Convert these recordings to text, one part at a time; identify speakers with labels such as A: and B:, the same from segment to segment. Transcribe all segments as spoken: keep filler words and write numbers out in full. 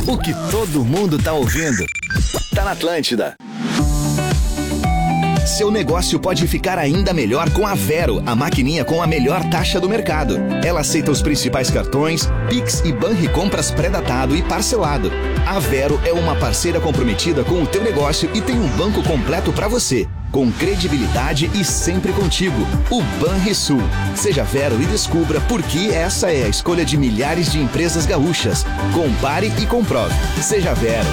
A: O que todo mundo tá ouvindo. Tá na Atlântida. Seu negócio pode ficar ainda melhor com a Vero, a maquininha com a melhor taxa do mercado. Ela aceita os principais cartões, Pix e Banricompras pré-datado e parcelado. A Vero é uma parceira comprometida com o teu negócio e tem um banco completo para você, com credibilidade e sempre contigo, o Banrisul. Seja Vero e descubra por que essa é a escolha de milhares de empresas gaúchas. Compare e comprove. Seja Vero.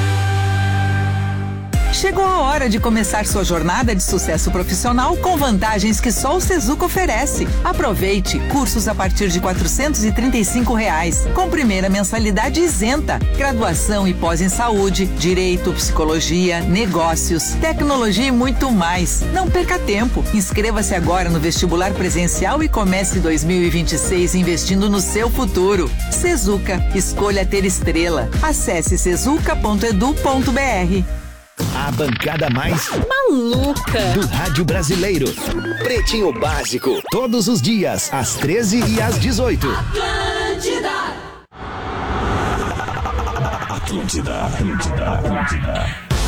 B: Chegou a hora de começar sua jornada de sucesso profissional com vantagens que só o Sezuca oferece. Aproveite cursos a partir de quatrocentos e trinta e cinco reais, com primeira mensalidade isenta. Graduação e pós em saúde, direito, psicologia, negócios, tecnologia e muito mais. Não perca tempo. Inscreva-se agora no vestibular presencial e comece dois mil e vinte e seis investindo no seu futuro. Sezuca, escolha ter estrela. Acesse sezuca ponto edu ponto br.
A: A bancada mais
C: maluca
A: do rádio brasileiro. Pretinho Básico, todos os dias, às treze e às dezoito.
D: Atlântida.
A: Atlântida, Atlântida, Atlântida.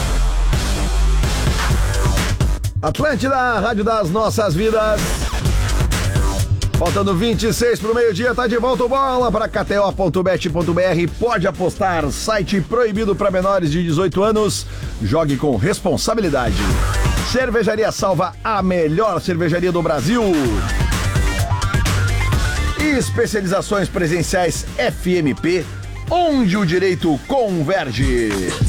E: Atlântida, rádio das nossas vidas. Faltando vinte e seis pro meio-dia, tá de volta o bola para K T O ponto bet ponto br. Pode apostar, site proibido para menores de dezoito anos. Jogue com responsabilidade. Cervejaria Salva, a melhor cervejaria do Brasil. E especializações presenciais F M P, onde o direito converge.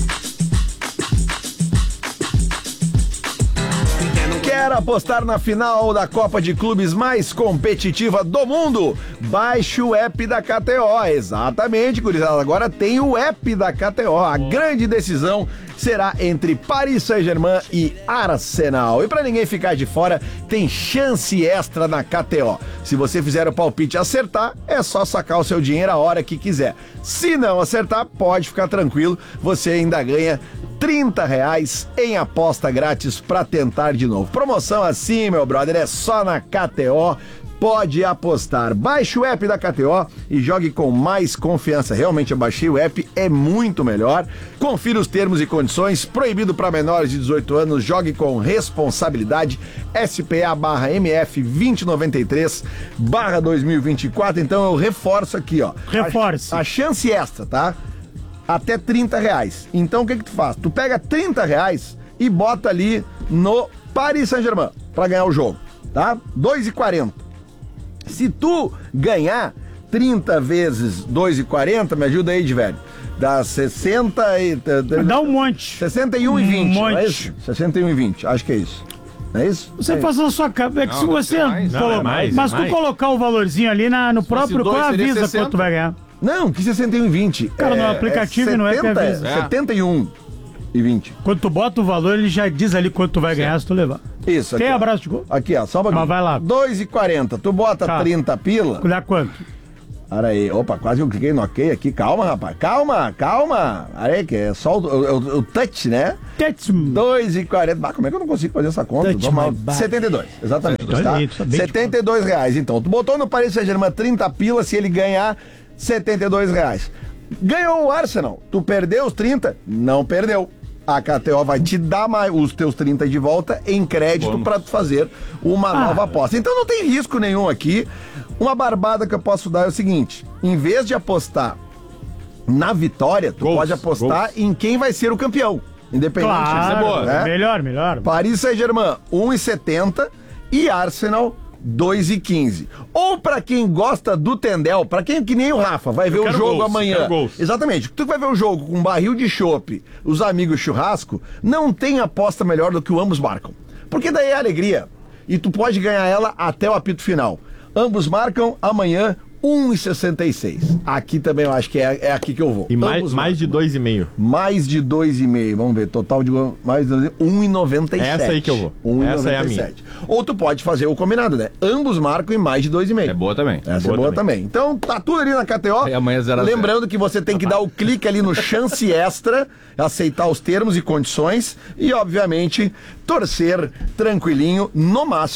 E: Quer apostar na final da Copa de Clubes mais competitiva do mundo? Baixe o app da K T O. Exatamente, gurizada. Agora tem o app da K T O. A grande decisão será entre Paris Saint-Germain e Arsenal. E para ninguém ficar de fora, tem chance extra na K T O. Se você fizer o palpite acertar, é só sacar o seu dinheiro a hora que quiser. Se não acertar, pode ficar tranquilo, você ainda ganha trinta reais em aposta grátis para tentar de novo. Promoção assim, meu brother, é só na K T O. Pode apostar. Baixe o app da K T O e jogue com mais confiança. Realmente eu baixei o app, é muito melhor. Confira os termos e condições. Proibido para menores de dezoito anos. Jogue com responsabilidade. S P A barra M F vinte e noventa e três barra dois mil e vinte e quatro. Então eu reforço aqui, ó.
F: Reforce.
E: A, a chance extra, tá? Até trinta reais. Então o que que tu faz? Tu pega trinta reais e bota ali no Paris Saint-Germain pra ganhar o jogo, tá? dois e quarenta. Se tu ganhar trinta vezes dois e quarenta, me ajuda aí, de velho. Dá sessenta e...
F: Dá um monte.
E: sessenta e um e vinte,
F: um monte.
E: não é isso? sessenta e um e vinte, acho que é isso. Não é isso?
F: Você
E: é
F: faz na sua cabeça. É que
G: Não,
F: se você.
G: mais,
F: colo...
G: não, é mais,
F: mas
G: é
F: tu
G: mais.
F: colocar o valorzinho ali na, no próprio
G: dois,
F: qual
G: seria
F: avisa
G: sessenta.
F: quanto tu vai ganhar.
E: Não, que sessenta e um e vinte.
F: Cara, no aplicativo não é que avisa.
G: É.
E: setenta e um e vinte.
F: Quando tu bota o valor, ele já diz ali quanto tu vai ganhar se tu levar.
E: Isso, aqui.
F: Tem
E: ó.
F: abraço de gol?
E: Aqui, ó, só um pouquinho.
F: Mas vai lá.
E: dois e quarenta. Tu bota
F: Tá.
E: trinta pila.
F: Dá quanto?
E: Olha aí, opa, quase eu cliquei no ok aqui. Calma, rapaz, calma, calma. Olha aí, que é só o, o, o touch, né?
F: Touch.
E: dois e quarenta. Ah, como é que eu não consigo fazer essa conta?
F: Touch
E: Vamos lá.
F: my body.
E: setenta e dois, exatamente.
F: Olha
E: Tá?
F: aí, tu tá bem de
E: setenta e dois reais, então. Tu botou no Paris Saint-Germain trinta pila, se ele ganhar, setenta e dois reais. Ganhou o Arsenal. Tu perdeu os trinta? Não perdeu. A K T O vai te dar mais os teus trinta de volta em crédito para tu fazer uma
F: Ah.
E: nova aposta. Então não tem risco nenhum aqui. Uma barbada que eu posso dar é o seguinte: em vez de apostar na vitória, tu
G: Gols,
E: pode apostar em quem vai ser o campeão. Independente.
F: Claro,
G: boa,
E: né?
F: melhor, melhor.
E: Paris Saint-Germain, um e setenta e Arsenal, dois e quinze. Ou pra quem gosta do Tendel, pra quem que nem o Rafa, vai ver o
G: quero
E: jogo
G: gols,
E: amanhã.
G: quero gols.
E: Exatamente. Tu vai ver o jogo com um barril de chopp, os amigos churrasco, não tem aposta melhor do que o ambos marcam. Porque daí é alegria. E tu pode ganhar ela até o apito final. Ambos marcam amanhã, um e sessenta e seis. Aqui também eu acho que é, é aqui que eu vou.
G: E mais,
E: Ambos
G: mais de dois e meio.
E: mais de dois e meio, vamos ver, total de gol, mais de um e noventa e sete.
G: Essa aí que eu vou.
E: um e
G: Essa é a
E: noventa e sete. Ou tu pode fazer o combinado, né? Ambos marcam em mais de dois e meio.
G: É boa também.
E: Essa é boa também. Então tá tudo ali na K T O.
G: E amanhã zero a zero.
E: Lembrando que você tem que dar o clique ali no chance extra, aceitar os termos e condições e, obviamente, torcer tranquilinho, no máximo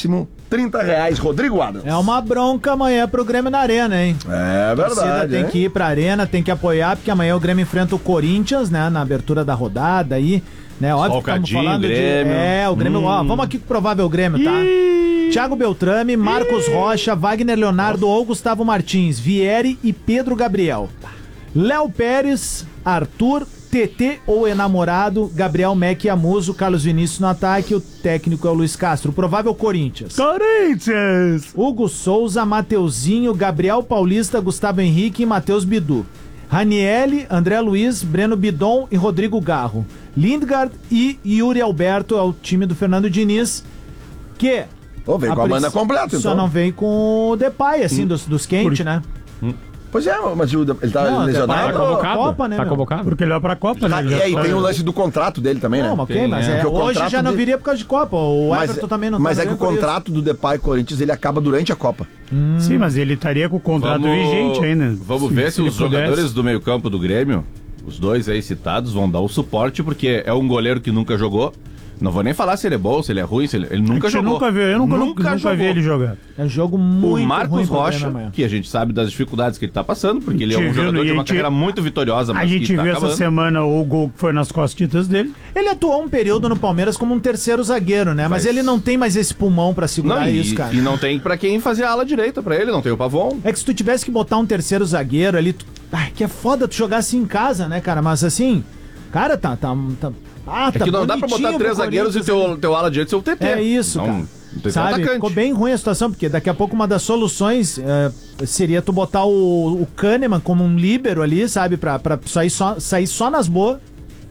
E: trinta reais. Rodrigo Adams.
C: É uma bronca amanhã pro Grêmio na Arena, hein?
E: É
C: A torcida
E: verdade,
C: tem
E: hein?
C: que ir pra Arena, tem que apoiar, porque amanhã o Grêmio enfrenta o Corinthians, né? Na abertura da rodada aí, né? Óbvio que estamos falando
D: Grêmio.
C: de... É, o Grêmio...
D: Hum.
C: Ó, vamos aqui com o provável Grêmio, tá? Thiago Beltrame, Marcos Rocha, Wagner Leonardo ou Gustavo Martins, Vieri e Pedro Gabriel. Léo Pérez, Arthur, T T ou enamorado, Gabriel Mac e Amuso, Carlos Vinícius no ataque, o técnico é o Luiz Castro. O provável Corinthians.
F: Corinthians!
C: Hugo Souza, Mateuzinho, Gabriel Paulista, Gustavo Henrique e Matheus Bidu. Ranielli, André Luiz, Breno Bidon e Rodrigo Garro. Lindgard e Yuri Alberto é o time do Fernando Diniz, que...
E: Ô, vem com a banda completa, então.
C: Só não vem com o Depay, assim, dos, dos quentes, né?
E: Pois é, mas o- ele tá
C: Não,
E: lesionado.
C: tá convocado. Copa, né,
D: Tá
C: meu?
D: convocado?
F: Porque ele vai pra Copa,
E: Tá,
F: né?
E: e
F: Ele
E: aí
F: já
E: tem
F: tá-
E: o lance do contrato dele também, né?
C: Não, ok,
D: Tem,
C: mas
D: é.
C: é,
E: Porque o
C: hoje
E: contrato
C: já não
E: de-
C: viria por causa de Copa. O
E: Mas,
C: Everton também não
E: mas
C: tá
E: é que o
C: vindo por isso.
E: contrato do Depay Corinthians ele acaba durante a Copa.
F: Sim, mas ele estaria com o contrato
G: Vamos-
F: vigente ainda.
G: Vamos ver se,
F: ele
G: os
F: pudesse.
G: jogadores do meio campo do Grêmio, os dois aí citados, vão dar o suporte, porque é um goleiro que nunca jogou. Não vou nem falar se ele é bom, se ele é ruim, se ele, ele nunca
F: A gente
G: jogou.
F: nunca viu, eu nunca, nunca, nunca
G: jogou.
F: vi ele jogar.
C: É um jogo
G: O
C: muito ruim
G: Marcos
C: pro
G: Rocha,
C: Grêmio amanhã.
G: que a gente sabe das dificuldades que ele tá passando, porque ele é
F: Te
G: um
F: viu,
G: jogador
F: e
G: de
F: a
G: uma
F: gente-
G: carreira muito vitoriosa, mas
F: A gente
G: que tá
F: viu
G: acabando.
F: essa semana o gol que foi nas costitas dele.
C: Ele atuou um período no Palmeiras como um terceiro zagueiro, né? Mas,
G: Mas-
C: ele não tem mais esse pulmão pra segurar
G: Não, e,
C: isso, cara.
G: e não tem pra quem fazer a ala direita pra ele, não tem o Pavon.
C: É que se tu tivesse que botar um terceiro zagueiro ali, tu... Ai, que é foda tu jogar assim em casa, né, cara? Mas assim, cara, tá... tá, tá... Ah,
G: É
C: tá
G: que não dá pra
C: bonitinho
G: botar três
C: pro
G: zagueiros e
C: Corinthians,
G: teu, teu ala direito ser o T T.
C: É isso,
G: não,
C: cara.
G: Não tem
C: Sabe?
G: atacante.
C: Ficou bem ruim a situação, porque daqui a pouco uma das soluções é, seria tu botar o, o Kahneman como um líbero ali, sabe? Pra, pra sair, só, sair só nas boas.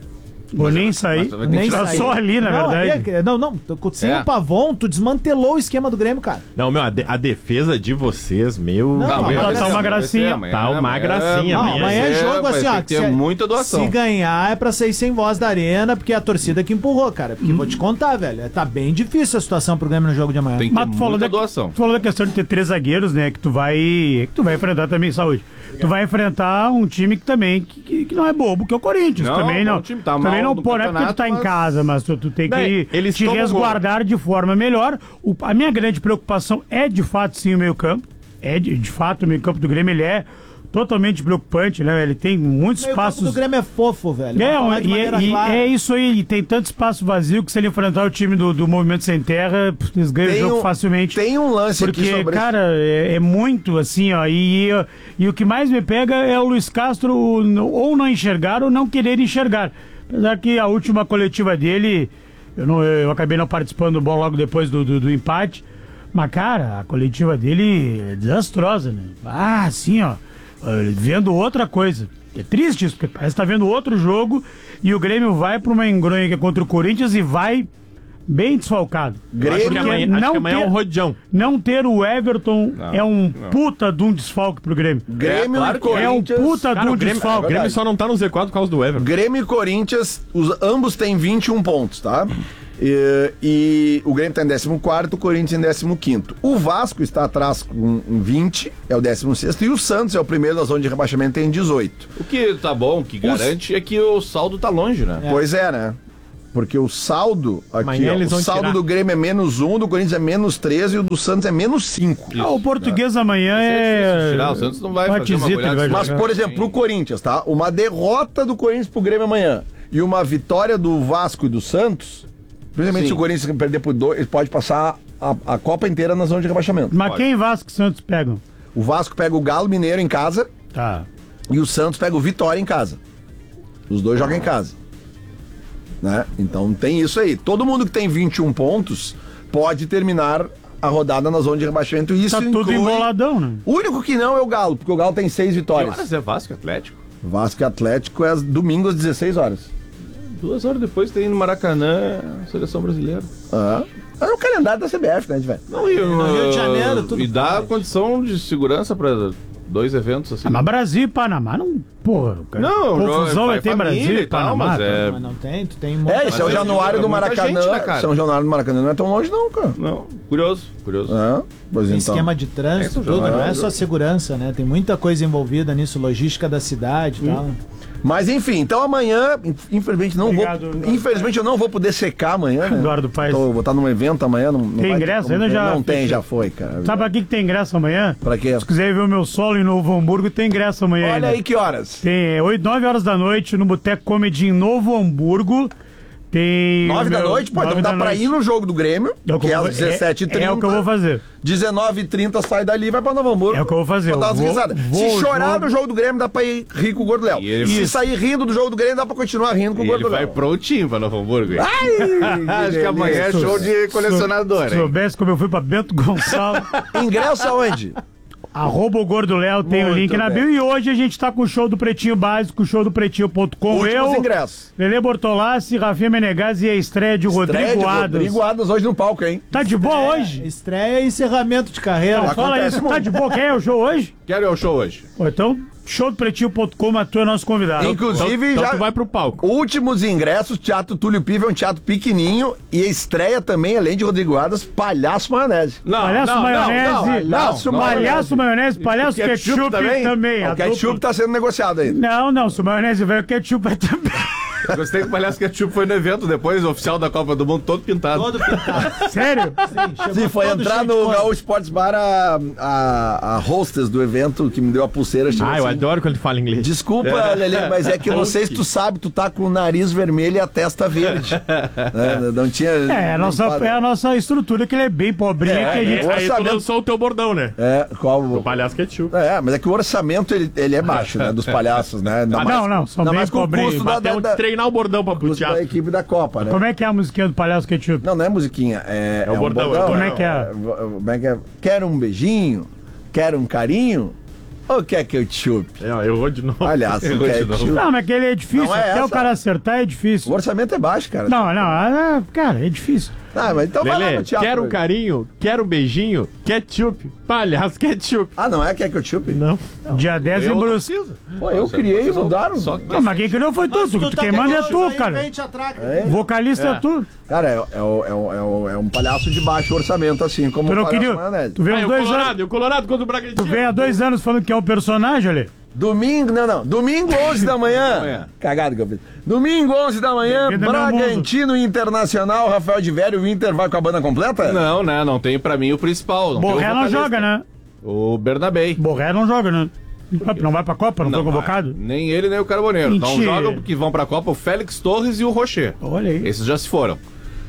F: Ou nem sair.
G: mas vai ter que
C: Nem
F: Tá
C: sair.
F: só ali, na
C: não,
F: verdade.
C: é- não, não. tu- Sem
G: É.
C: o Pavon, tu desmantelou o esquema do Grêmio, cara.
D: Não, meu, a, de- a defesa de vocês, meu...
C: Não,
G: Não,
C: amanhã
G: vai
F: tá
G: ser,
F: uma
G: vai ser
F: gracinha.
G: amanhã,
D: Tá uma
G: amanhã,
D: gracinha,
C: Não,
D: amanhã
C: amanhã é
G: vai
C: jogo
G: vai
C: assim,
G: ter
C: ó.
G: que ter
C: se-
G: muita doação.
C: Se ganhar é pra sair sem voz da arena, porque é a torcida que empurrou, cara. Porque vou te contar, velho. é- Tá bem difícil a situação pro Grêmio no jogo de amanhã.
G: Tem que
F: Mas
G: ter
F: tu falou,
G: muita
F: da,
G: doação.
F: tu falou da questão de ter três zagueiros, né? Que tu vai. Que tu vai enfrentar também, saúde. Tu vai enfrentar um time que também que, que- que não é bobo, que é o Corinthians.
G: Não,
F: também
G: bom
F: não.
G: time, tá
F: também
G: mal
F: não
G: no
F: pô, não é porque tu
G: campeonato,
F: tá em
G: mas-
F: casa, mas tu, tu tem que
D: Bem, eles
F: te
D: tomam
F: resguardar de forma melhor. O- a minha grande preocupação é de fato sim o meio-campo. É de, de fato o meio-campo do Grêmio, ele é totalmente preocupante, né? Ele tem muitos
C: O meio campo
F: espaços.
C: do Grêmio é fofo, velho.
F: É,
C: Vamos falar de
F: e,
C: maneira
F: é- e
C: clara.
F: é isso aí, e tem tanto espaço vazio que se ele enfrentar o time do, do Movimento Sem Terra, pff, eles ganham o
E: Tem
F: jogo
E: um-
F: facilmente.
E: Tem um lance aqui
F: Porque,
E: sobre
F: cara, é, é muito assim, ó. E, e o que mais me pega é o Luiz Castro ou não enxergar ou não querer enxergar. Apesar que a última coletiva dele, eu, não, eu acabei não participando do bom logo depois do, do, do empate. Mas, cara, a coletiva dele é desastrosa, né? Ah, assim, ó. eh, Vendo outra coisa. É triste isso, porque parece que tá vendo outro jogo e o Grêmio vai pra uma engronha que é contra o Corinthians e vai bem desfalcado.
E: Grêmio-
D: Acho que amanhã, acho que amanhã é um rodjão.
F: Não ter o Everton é um puta de um desfalque pro Grêmio.
E: Grêmio
G: claro
E: e
G: que é.
F: É um
E: Corinthians.
F: puta de
D: Cara,
F: um
D: o Grêmio,
F: desfalque.
D: o Grêmio só não tá no Z quatro por causa do Everton.
E: Grêmio e Corinthians, os, ambos têm vinte e um pontos, tá? E, e o Grêmio tá em décimo quarto, o Corinthians em décimo quinto. O Vasco está atrás com vinte, é o décimo sexto, e o Santos é o primeiro da zona de rebaixamento, tem dezoito.
G: O que tá bom, o que garante é que o saldo tá longe, né?
E: Pois é, né? Porque o saldo aqui,
D: Amanhã
E: ó,
D: eles
E: o
D: vão
E: saldo
D: tirar.
E: do Grêmio é menos um, do Corinthians é menos treze e o do Santos é menos cinco.
F: Ah, o português amanhã
G: É difícil
F: é.
G: tirar, o Santos não vai
F: uma
G: fazer uma
F: tisita,
G: goleada
F: ele vai
E: Mas,
F: jogar.
E: por exemplo, pro Corinthians, tá? Uma derrota do Corinthians pro Grêmio amanhã e uma vitória do Vasco e do Santos, principalmente
G: Sim.
E: se o Corinthians perder por dois, ele pode passar a, a Copa inteira na zona de rebaixamento.
F: Mas quem Vasco e Santos pegam?
E: O Vasco pega o Galo Mineiro em casa
F: Tá.
E: e o Santos pega o Vitória em casa. Os dois jogam em casa. Né? Então tem isso aí. Todo mundo que tem vinte e um pontos pode terminar a rodada na zona de rebaixamento e isso
F: Tá tudo
E: inclui...
F: emboladão, né?
E: O único que não é o Galo, porque o Galo tem seis
G: Que
E: vitórias.
G: horas é Vasco e Atlético?
E: Vasco e Atlético é domingo às dezesseis horas.
G: Duas horas depois tem no Maracanã a seleção brasileira.
E: Ah. É o calendário da C B F, né, velho?
G: Não, e,
C: no Rio de Janeiro, tudo
G: e dá
C: pode.
G: condição de segurança pra dois eventos assim.
F: Ah, mas Brasil e Panamá não. Porra, cara.
G: Não,
F: confusão
G: vai
F: é ter
G: família
F: Brasil
G: e
F: e
G: tal,
F: Panamá.
G: mas
F: cara.
G: é-
C: Mas não tem, tu tem...
E: É, esse é o
G: Mas eu
E: Januário
G: digo,
E: do
G: é muita
E: Maracanã.
G: gente, né, cara?
E: São Januário do Maracanã não é tão longe, não, cara.
G: Não, curioso, curioso.
E: É, pois
C: Tem
E: então.
C: esquema de trânsito,
G: É,
C: tudo, não é
E: é.
C: só segurança, né? Tem muita coisa envolvida nisso, logística da cidade e tal.
E: Mas enfim, então amanhã, infelizmente não
F: Obrigado,
E: vou.
F: Eduardo
E: Infelizmente eu não vou poder secar amanhã, né?
F: Eduardo Paes.
E: Tô, vou estar num evento amanhã. Não, não
F: Tem
E: vai ter
F: ingresso?
E: como
F: Ainda
E: ter.
F: já
E: Não tem,
F: fechou.
E: já foi, cara.
F: Sabe aqui que tem ingresso amanhã?
E: Pra quê?
F: Se quiser ver o meu solo em Novo Hamburgo, tem ingresso amanhã.
E: Olha
F: ainda.
E: aí que horas.
F: Tem oito, nove horas da noite no Boteco Comedy em Novo Hamburgo. Tem.
E: nove
F: o
E: da
F: meu-
E: noite? Pô, então
F: nove
E: dá
F: da
E: pra
F: noite.
E: ir no jogo do Grêmio,
F: É o
E: que é
F: eu vou-
E: às dezessete e trinta.
F: É, é o que eu vou fazer.
E: dezenove e trinta sai dali e vai pra Novo Hamburgo.
F: É o que eu vou fazer.
E: Pra dar
F: Eu
E: umas
F: vou-
E: risadas.
F: vou
E: Se
F: ao
E: chorar
F: jogo-
E: no jogo do Grêmio, dá pra ir rir com o Gordo Léo.
G: E ele-
E: Se
G: Isso.
E: sair rindo do jogo do Grêmio, dá pra continuar rindo com o
G: E
E: Gordo
G: ele vai
E: Léo.
G: prontinho pra Novo Hamburgo. hein?
E: Ai,
G: Acho que amanhã é
E: delícia.
G: show de colecionador,
F: Se
G: hein?
F: soubesse como eu fui pra Bento Gonçalves.
E: Ingresso aonde?
F: Arroba o Gordo Léo, tem o
E: Muito
F: link na
E: bem.
F: bio. E hoje a gente tá com o show do Pretinho Básico, show do pretinho ponto com.
E: Últimos
F: Eu,
E: ingressos.
F: Lelê Bortolassi, Rafinha Menegas e a estreia de Rodrigo
E: Estreia de
F: Adams.
E: Rodrigo Adams hoje no palco, hein?
F: Tá de boa hoje?
C: Estreia e encerramento de carreira.
F: Não, fala
E: acontece
F: isso,
E: muito.
F: tá de boa? Quer o show hoje?
G: Quero ir ao show hoje.
F: Pô, então, show do pretinho ponto com, mas tu é nosso convidado.
E: Inclusive,
D: Então
E: já...
D: tu vai pro palco.
E: Últimos ingressos, Teatro Túlio Piva é um teatro pequenininho e a estreia também, além de Rodrigo Adams, Palhaço Maionese.
D: Não,
F: Palhaço
D: não,
F: maionese,
D: não, não.
E: Palhaço
F: palhaço maionese, palhaço
E: Ketchup
F: ketchup,
E: também?
F: também.
E: O
F: a
E: ketchup
F: dupla.
E: tá sendo negociado ainda.
F: Não, não, se o maionese vai, o ketchup vai também.
G: Gostei que o Palhaço Ketchup foi no evento depois, oficial da Copa do Mundo, todo pintado.
C: Todo pintado.
F: Sério?
E: Sim, foi
C: todo
E: entrar
C: cheio de
E: no
C: cor.
E: Gaúcho Sports Bar a, a, a hostess do evento que me deu a pulseira. chegou
D: Ah, eu
E: assim,
D: adoro quando ele fala inglês.
E: Desculpa, Lelê, mas é que eu não sei se tu sabe, tu tá com o nariz vermelho e a testa verde. É, não tinha.
F: É, a nossa, é a nossa estrutura, que ele é bem pobrinha,
E: É,
F: que a gente...
E: é.
D: Aí tu
E: orçamento-
D: lançou o teu bordão, né?
E: É, qual.
D: O palhaço ketchup.
E: É, mas é que o orçamento ele, ele é baixo, né? Dos palhaços, né? Ainda
F: Ah,
E: mais-
F: não, não, são
E: ainda
F: bem
E: mais com o
F: pobrinhos.
E: custo da,
D: Mas
E: da,
D: temos
E: da,
D: que treinar o bordão pra pro
E: custo da
D: teatro.
E: equipe da Copa, né?
F: Como é que é a musiquinha do palhaço ketchup?
E: Não, não é musiquinha. É,
D: É o bordão, é o
F: Como é que é?
E: Como é que é? Quer um beijinho? Quer um carinho? Ou quer que eu te chupe?
D: É, eu vou de novo.
E: Palhaço,
G: Eu
E: quer
G: vou de
E: te chupe?
F: Não, mas que ele é difícil,
E: Não é
F: até
E: essa.
F: o cara acertar é
E: O
F: difícil.
E: orçamento é baixo, cara.
F: Não, não, é- cara, é difícil.
E: Ah, mas então vai lá
D: Lelê,
E: no teatro.
D: quer um
E: hoje.
D: carinho? Quer um beijinho? Ketchup. Palhaço ketchup.
E: Ah, não é quer que eu te chupe?
D: Não.
F: Dia dez em
G: Eu não
F: Brusque.
G: preciso.
E: Pô, eu criei e mudaram.
G: Só
F: Não, mas quem criou foi tu, tu, quem manda é tu, cara. Vocalista é, tu.
E: Cara, é, é, o- é, o- é, o- é um palhaço de baixo orçamento, assim, como
F: Tu
E: o
F: não
E: palhaço
F: queria.
E: maionese.
F: Tu vem
D: Aí,
F: há
D: o
F: dois anos.
D: Colorado, e o Colorado contra o
F: Tu
D: Bragantino.
F: vem há dois anos falando que é um personagem, ali.
E: Domingo, não, não. Domingo, onze da manhã.
G: manhã.
E: Cagado que eu fiz. Domingo, onze da manhã,
F: Bem-vindo ao meu
E: Bragantino Internacional, Rafael de Vério, o Inter vai com a banda completa?
G: Não, né? Não tem pra mim o principal. Não tem o
F: Borré não
G: vocalista.
F: joga, né?
G: O Bernabé.
F: Borré não joga, né? Não vai pra Copa, não, foi convocado?
G: vai. Nem ele, nem o Carboneiro. Não
F: Mentira.
G: jogam porque vão pra Copa o Félix Torres e o Rocher.
F: Olha aí.
G: Esses já se foram.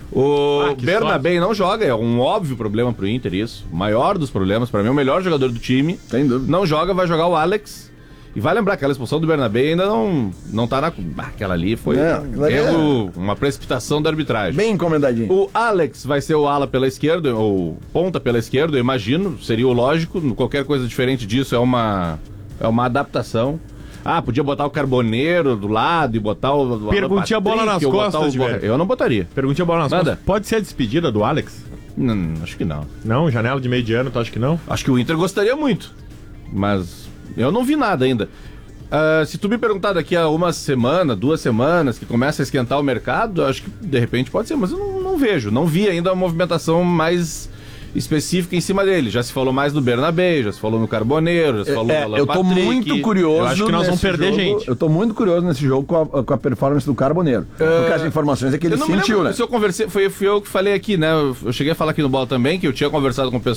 G: O
D: Ah, que
G: Bernabé não joga, é um óbvio problema pro Inter isso. O maior dos problemas, pra mim, o melhor jogador do time.
E: Sem dúvida.
G: Não joga, vai jogar o Alex. E vai lembrar que aquela expulsão do Bernabé ainda não, não tá na. Ah, aquela ali foi
E: Não, aquilo ali
G: erro, uma precipitação da arbitragem.
E: Bem encomendadinho.
G: O Alex vai ser o ala pela esquerda, ou ponta pela esquerda, eu imagino, seria o lógico. Qualquer coisa diferente disso é uma, é uma adaptação. Ah, podia botar o Carboneiro do lado e botar o. o
D: Perguntinha
G: Alan
D: bola nas
G: Patrick, ou botar
D: costas,
G: o Borré.
D: velho.
G: Eu não botaria.
D: Perguntinha bola nas
G: Manda.
D: costas. Pode ser a despedida do Alex?
G: Não, acho que não.
D: Não, janela de meio de ano, tu acha que não?
G: Acho que o Inter gostaria muito. Mas eu não vi nada ainda. Ah, se tu me perguntar daqui a uma semana, duas semanas, que começa a esquentar o mercado, acho que de repente pode ser, mas eu não, não vejo. Não vi ainda uma movimentação mais específica em cima dele. Já se falou mais do Bernabé, já se falou no Carboneiro, já se falou
E: É,
G: do Alan
E: eu tô
G: Patrick.
E: muito curioso.
D: Eu acho que nós vamos
E: nesse
D: perder
E: jogo-
D: gente.
E: Eu tô muito curioso nesse jogo com a, com a performance do Carboneiro. Porque as informações é que ele
G: Eu não me
E: sentiu,
G: lembro
E: né?
G: se eu conversei, foi, fui eu que falei aqui, né? Eu, eu cheguei a falar aqui no Bola também, que eu tinha conversado com o pessoal